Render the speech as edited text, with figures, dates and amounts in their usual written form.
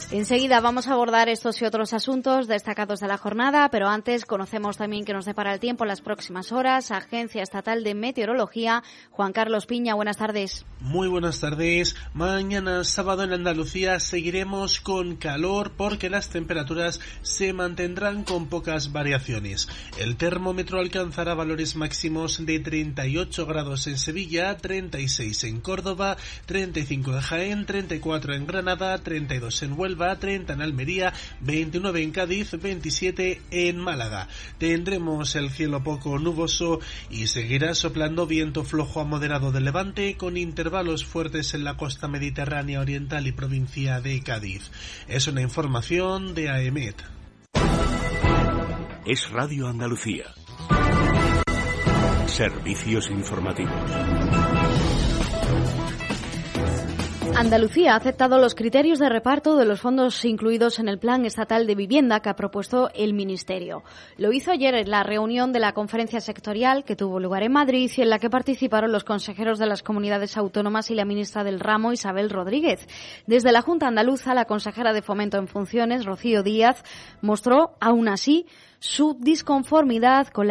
Enseguida vamos a abordar estos y otros asuntos destacados de la jornada, pero antes conocemos también qué nos depara el tiempo en las próximas horas. Agencia Estatal de Meteorología, Juan Carlos Piña, buenas tardes. Muy buenas tardes. Mañana sábado en Andalucía seguiremos con calor porque las temperaturas se mantendrán con pocas variaciones. El termómetro alcanzará valores máximos de 38 grados en Sevilla, 36 en Córdoba, 35 en Jaén, 34 en Granada, 32 en Huelva, 30 en Almería, 29 en Cádiz, 27 en Málaga. Tendremos el cielo poco nuboso y seguirá soplando viento flojo a moderado de levante con intervalos fuertes en la costa mediterránea oriental y provincia de Cádiz. Es una información de AEMET. Es Radio Andalucía. Servicios informativos. Andalucía ha aceptado los criterios de reparto de los fondos incluidos en el Plan Estatal de Vivienda que ha propuesto el Ministerio. Lo hizo ayer en la reunión de la conferencia sectorial que tuvo lugar en Madrid y en la que participaron los consejeros de las comunidades autónomas y la ministra del ramo, Isabel Rodríguez. Desde la Junta Andaluza, la consejera de Fomento en funciones, Rocío Díaz, mostró aún así su disconformidad con